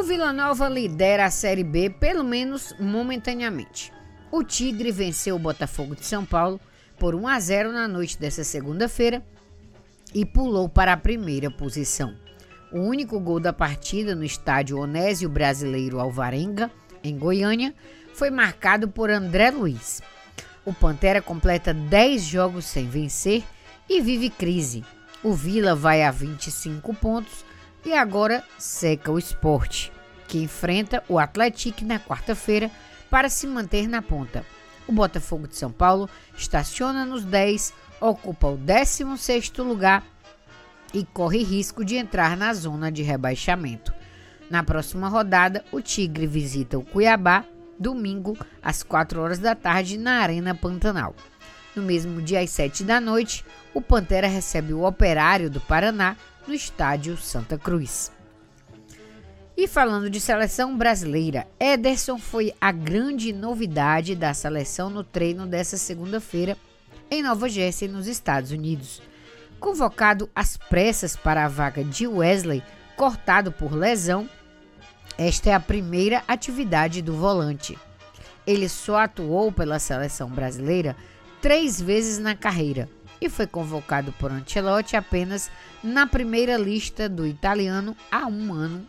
O Vila Nova lidera a Série B, pelo menos momentaneamente. O Tigre venceu o Botafogo de São Paulo por 1-0 na noite dessa segunda-feira e pulou para a primeira posição. O único gol da partida no estádio Onésio Brasileiro Alvarenga, em Goiânia, foi marcado por André Luiz. O Pantera completa 10 jogos sem vencer e vive crise. O Vila vai a 25 pontos e agora seca o Sport, que enfrenta o Atlético na quarta-feira para se manter na ponta. O Botafogo de São Paulo estaciona nos 10, ocupa o 16º lugar e corre risco de entrar na zona de rebaixamento. Na próxima rodada, o Tigre visita o Cuiabá, domingo, às 4 da tarde, na Arena Pantanal. No mesmo dia, às 7 da noite, o Pantera recebe o Operário do Paraná no estádio Santa Cruz. E falando de seleção brasileira, Ederson foi a grande novidade da seleção no treino dessa segunda-feira em Nova Jersey, nos Estados Unidos. Convocado às pressas para a vaga de Wesley, cortado por lesão, esta é a primeira atividade do volante. Ele só atuou pela seleção brasileira 3 vezes na carreira e foi convocado por Ancelotti apenas na primeira lista do italiano há um ano.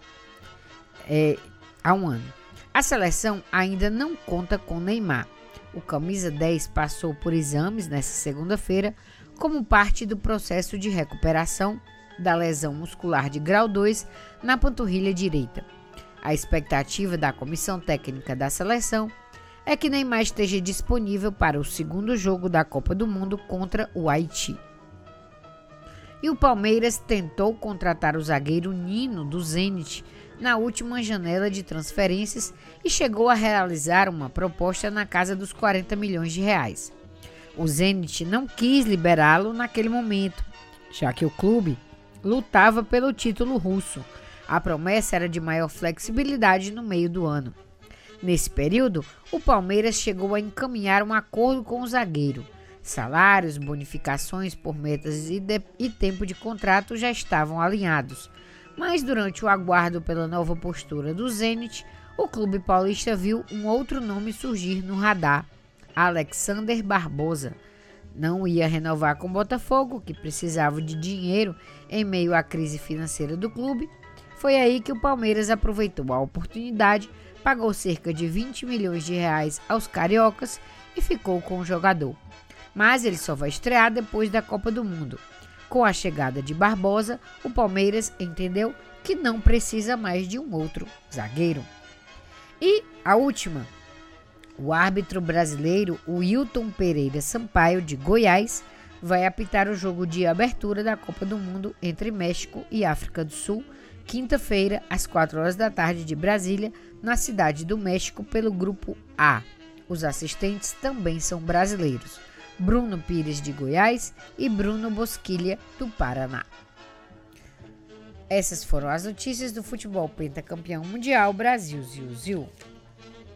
A seleção ainda não conta com Neymar. O camisa 10 passou por exames nesta segunda-feira como parte do processo de recuperação da lesão muscular de grau 2 na panturrilha direita. A expectativa da comissão técnica da seleção é que Neymar esteja disponível para o segundo jogo da Copa do Mundo contra o Haiti. E o Palmeiras tentou contratar o zagueiro Nino do Zenit na última janela de transferências e chegou a realizar uma proposta na casa dos 40 milhões de reais. O Zenit não quis liberá-lo naquele momento, já que o clube lutava pelo título russo. A promessa era de maior flexibilidade no meio do ano. Nesse período, o Palmeiras chegou a encaminhar um acordo com o zagueiro. Salários, bonificações por metas e tempo de contrato já estavam alinhados. Mas durante o aguardo pela nova postura do Zenit, o clube paulista viu um outro nome surgir no radar: Alexander Barbosa. Não ia renovar com o Botafogo, que precisava de dinheiro em meio à crise financeira do clube. Foi aí que o Palmeiras aproveitou a oportunidade, pagou cerca de 20 milhões de reais aos cariocas e ficou com o jogador. Mas ele só vai estrear depois da Copa do Mundo. Com a chegada de Barbosa, o Palmeiras entendeu que não precisa mais de um outro zagueiro. E a última, o árbitro brasileiro Wilton Pereira Sampaio, de Goiás, vai apitar o jogo de abertura da Copa do Mundo entre México e África do Sul, quinta-feira, às 4 da tarde de Brasília, na Cidade do México, pelo Grupo A. Os assistentes também são brasileiros: Bruno Pires, de Goiás, e Bruno Bosquilha, do Paraná. Essas foram as notícias do futebol pentacampeão mundial Brasil Ziu Ziu.